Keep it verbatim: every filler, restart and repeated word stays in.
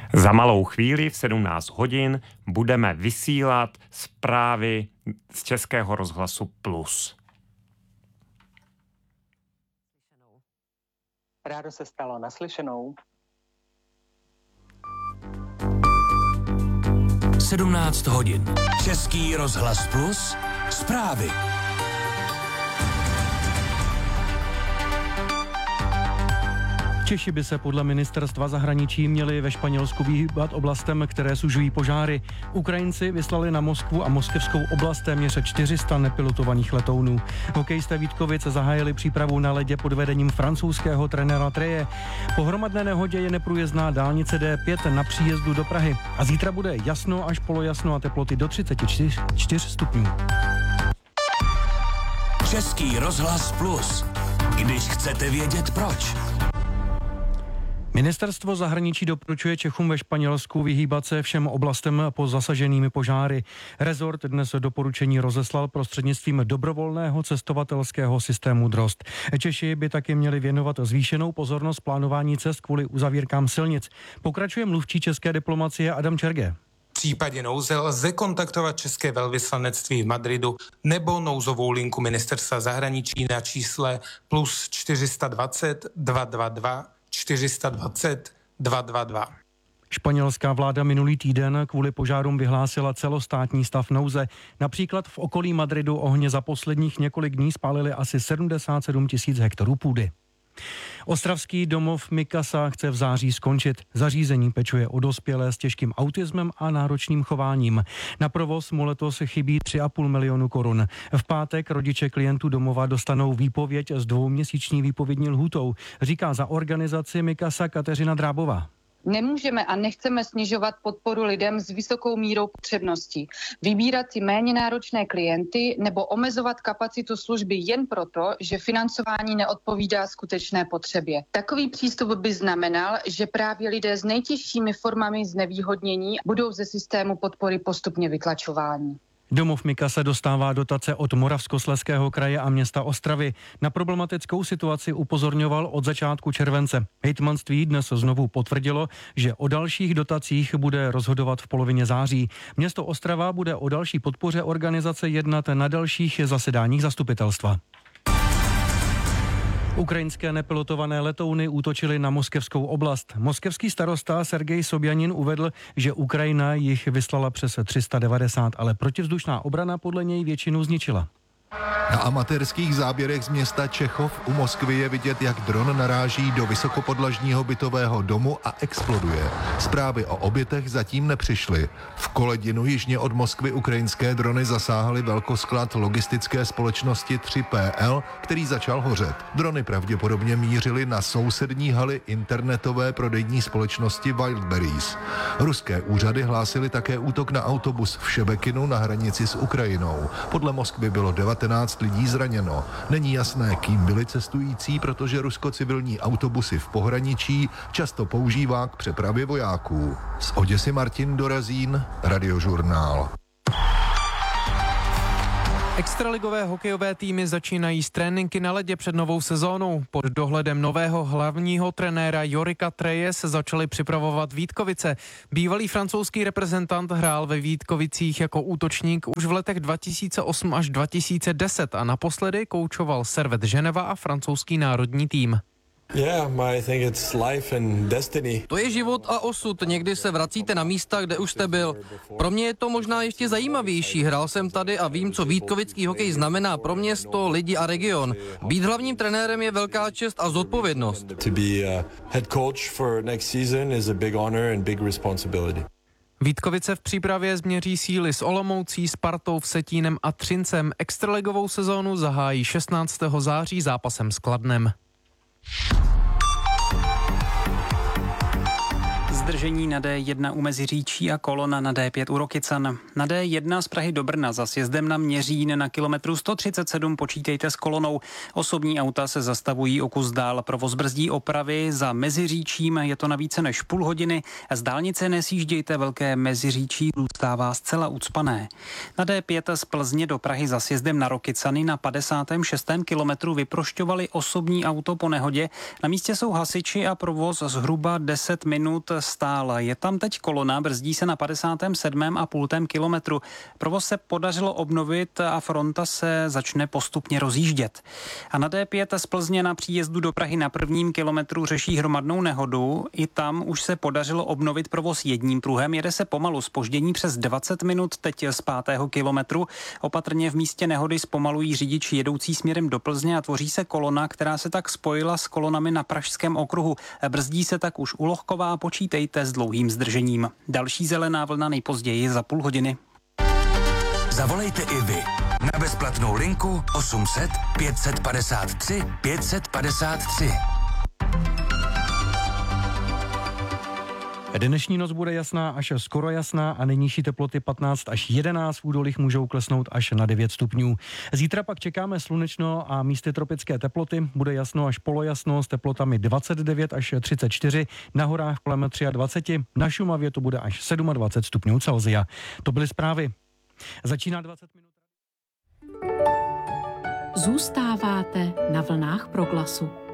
Za malou chvíli v sedmnáct hodin budeme vysílat zprávy z Českého rozhlasu Plus. Rádo se stalo, naslyšenou. sedmnáct hodin. Český rozhlas Plus. Zprávy. Češi by se podle ministerstva zahraničí měli ve Španělsku vyhýbat oblastem, které sužují požáry. Ukrajinci vyslali na Moskvu a moskevskou oblast téměř čtyři sta nepilotovaných letounů. Hokejisté Vítkovic zahájili přípravu na ledě pod vedením francouzského trenéra Treje. Po hromadné nehodě je neprůjezdná dálnice D pět na příjezdu do Prahy. A zítra bude jasno až polojasno a teploty do třicet čtyři stupňů. Český rozhlas Plus. Když chcete vědět proč. Ministerstvo zahraničí doporučuje Čechům ve Španělsku vyhýbat se všem oblastem po zasaženými požáry. Rezort dnes doporučení rozeslal prostřednictvím dobrovolného cestovatelského systému Drozd. Češi by taky měli věnovat zvýšenou pozornost plánování cest kvůli uzavírkám silnic. Pokračuje mluvčí české diplomacie Adam Čerge. V případě nouze lze kontaktovat české velvyslanectví v Madridu nebo nouzovou linku ministerstva zahraničí na čísle plus čtyři dva nula dva dva dva čtyři dva nula dva dva dva. Španělská vláda minulý týden kvůli požárům vyhlásila celostátní stav nouze. Například v okolí Madridu ohně za posledních několik dní spálily asi sedmdesát sedm tisíc hektarů půdy. Ostravský domov Mikasa chce v září skončit. Zařízení pečuje o dospělé s těžkým autismem a náročným chováním. Na provoz mu letos chybí tři a půl milionu korun. V pátek rodiče klientů domova dostanou výpověď s dvouměsíční výpovědní lhůtou, říká za organizaci Mikasa Kateřina Drábová. Nemůžeme a nechceme snižovat podporu lidem s vysokou mírou potřebností, vybírat si méně náročné klienty nebo omezovat kapacitu služby jen proto, že financování neodpovídá skutečné potřebě. Takový přístup by znamenal, že právě lidé s nejtěžšími formami znevýhodnění budou ze systému podpory postupně vytlačováni. Domov Mikasa dostává dotace od Moravskoslezského kraje a města Ostravy. Na problematickou situaci upozorňoval od začátku července. Hejtmanství dnes znovu potvrdilo, že o dalších dotacích bude rozhodovat v polovině září. Město Ostrava bude o další podpoře organizace jednat na dalších zasedáních zastupitelstva. Ukrajinské nepilotované letouny útočily na moskevskou oblast. Moskevský starosta Sergej Sobjanin uvedl, že Ukrajina jich vyslala přes tři sta devadesát, ale protivzdušná obrana podle něj většinu zničila. Na amatérských záběrech z města Čechov u Moskvy je vidět, jak dron naráží do vysokopodlažního bytového domu a exploduje. Zprávy o obětech zatím nepřišly. V Koledinu jižně od Moskvy ukrajinské drony zasáhly velkosklad logistické společnosti tři P L, který začal hořet. Drony pravděpodobně mířily na sousední haly internetové prodejní společnosti Wildberries. Ruské úřady hlásily také útok na autobus v Šebekinu na hranici s Ukrajinou. Podle Moskvy bylo devatenáct lidí zraněno. Není jasné, kým byli cestující, protože Rusko civilní autobusy v pohraničí často používá k přepravě vojáků. Z Oděsy Martin Dorazín, Radiožurnál. Extraligové hokejové týmy začínají s tréninky na ledě před novou sezónou. Pod dohledem nového hlavního trenéra Jorika Treje se začaly připravovat Vítkovice. Bývalý francouzský reprezentant hrál ve Vítkovicích jako útočník už v letech dva tisíce osm až dva tisíce deset a naposledy koučoval Servette Ženeva a francouzský národní tým. Yeah, I think it's life and destiny. To je život a osud. Někdy se vracíte na místa, kde už jste byl. Pro mě je to možná ještě zajímavější. Hrál jsem tady a vím, co vítkovický hokej znamená pro město, lidi a region. Být hlavním trenérem je velká čest a zodpovědnost. To be a head coach for next season is a big honor and big responsibility. Vítkovice v přípravě změří síly s Olomoucí, Spartou, Vsetínem a Třincem. Extraligovou sezónu zahájí šestnáctého září zápasem s Kladnem. Zdržení na D jedna u Meziříčí a kolona na D pět u Rokycan. Na D jedna z Prahy do Brna za sjezdem na Měřín na kilometru sto třicet sedm počítejte s kolonou. Osobní auta se zastavují o kus dál. Provoz brzdí opravy za Meziříčím, je to na více než půl hodiny. Z dálnice nesjíždějte, Velké Meziříčí zůstává zcela ucpané. Na D pět z Plzně do Prahy za sjezdem na Rokycany na padesátém šestém kilometru vyprošťovali osobní auto po nehodě. Na místě jsou hasiči a provoz zhruba deset minut Mostál. Je tam teď kolona, brzdí se na padesátém sedmém a půl kilometru. Provoz se podařilo obnovit a fronta se začne postupně rozjíždět. A na D pět z Plzně na příjezdu do Prahy na prvním kilometru řeší hromadnou nehodu. I tam už se podařilo obnovit provoz jedním pruhem. Jede se pomalu, zpoždění přes dvacet minut teď z pátého kilometru. Opatrně v místě nehody zpomalují řidiči jedoucí směrem do Plzně a tvoří se kolona, která se tak spojila s kolonami na Pražském okruhu. Brzdí se tak už u Lohkova a počítejte s dlouhým zdržením. Další zelená vlna nejpozději za půl hodiny. Zavolejte i vy na bezplatnou linku osm set pět set padesát tři pět set padesát tři. Dnešní noc bude jasná až skoro jasná a nejnižší teploty patnáct až jedenáct, v údolích můžou klesnout až na devět stupňů. Zítra pak čekáme slunečno a místy tropické teploty, bude jasno až polojasno s teplotami dvacet devět až třicet čtyři, na horách kolem dvacet tři, na Šumavě to bude až dvacet sedm stupňů Celsia. To byly zprávy. Začíná dvacet minut. Zůstáváte na vlnách Proglasu.